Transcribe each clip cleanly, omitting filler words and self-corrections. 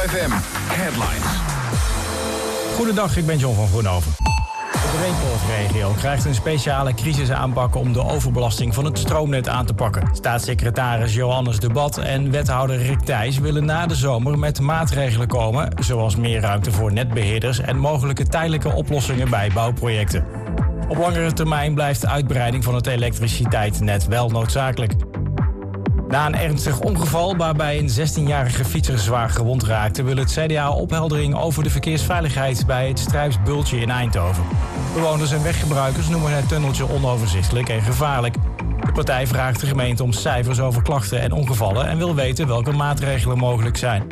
FM Headlines. Goedendag, ik ben John van Groenhoven. De Brainport-regio krijgt een speciale crisisaanpak om de overbelasting van het stroomnet aan te pakken. Staatssecretaris Johannes de Bat en wethouder Rick Thijs willen na de zomer met maatregelen komen, zoals meer ruimte voor netbeheerders en mogelijke tijdelijke oplossingen bij bouwprojecten. Op langere termijn blijft de uitbreiding van het elektriciteitsnet wel noodzakelijk. Na een ernstig ongeval waarbij een 16-jarige fietser zwaar gewond raakte, wil het CDA opheldering over de verkeersveiligheid bij het Strijpsbultje in Eindhoven. Bewoners en weggebruikers noemen het tunneltje onoverzichtelijk en gevaarlijk. De partij vraagt de gemeente om cijfers over klachten en ongevallen en wil weten welke maatregelen mogelijk zijn.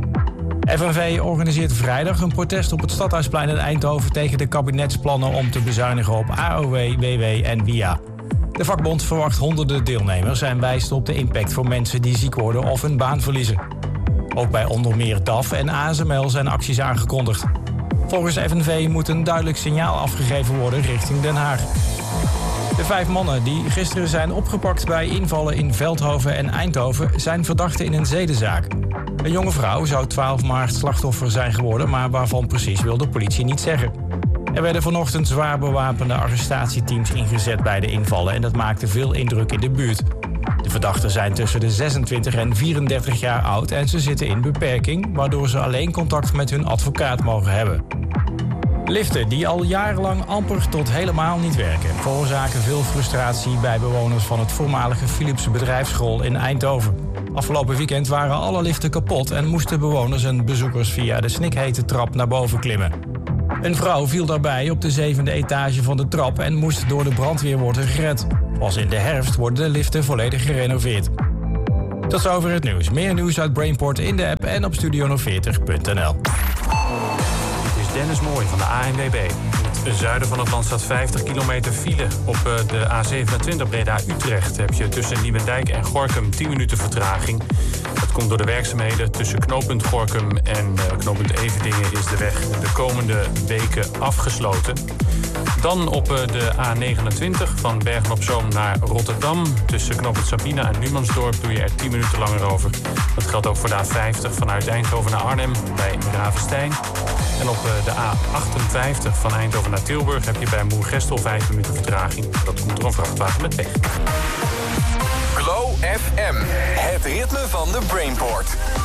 FNV organiseert vrijdag een protest op het Stadhuisplein in Eindhoven tegen de kabinetsplannen om te bezuinigen op AOW, WW en WIA. De vakbond verwacht honderden deelnemers en wijst op de impact voor mensen die ziek worden of hun baan verliezen. Ook bij onder meer DAF en ASML zijn acties aangekondigd. Volgens FNV moet een duidelijk signaal afgegeven worden richting Den Haag. De 5 mannen die gisteren zijn opgepakt bij invallen in Veldhoven en Eindhoven zijn verdachten in een zedenzaak. Een jonge vrouw zou 12 maart slachtoffer zijn geworden, maar waarvan precies wil de politie niet zeggen. Er werden vanochtend zwaar bewapende arrestatieteams ingezet bij de invallen en dat maakte veel indruk in de buurt. De verdachten zijn tussen de 26 en 34 jaar oud en ze zitten in beperking, waardoor ze alleen contact met hun advocaat mogen hebben. Liften die al jarenlang amper tot helemaal niet werken, veroorzaken veel frustratie bij bewoners van het voormalige Philips bedrijfsschool in Eindhoven. Afgelopen weekend waren alle liften kapot en moesten bewoners en bezoekers via de snikhete trap naar boven klimmen. Een vrouw viel daarbij op de 7e etage van de trap en moest door de brandweer worden gered. Pas in de herfst worden de liften volledig gerenoveerd. Tot zover het nieuws. Meer nieuws uit Brainport in de app en op studio040.nl. Dit is Dennis Mooij van de ANWB. In het zuiden van het land staat 50 kilometer file. Op de A27 Breda-Utrecht heb je tussen Nieuwendijk en Gorinchem 10 minuten vertraging. Dat komt door de werkzaamheden. Tussen knooppunt Gorinchem en knooppunt Everdingen is de weg de komende weken afgesloten. Dan op de A29 van Bergen-op-Zoom naar Rotterdam. Tussen knooppunt Sabina en Numansdorp doe je er 10 minuten langer over. Dat geldt ook voor de A50 vanuit Eindhoven naar Arnhem bij Ravenstein. En op de A58 van Eindhoven naar Tilburg heb je bij Moergestel 5 minuten vertraging. Dat komt door een vrachtwagen met pech. Glow FM, het ritme van de Brainport.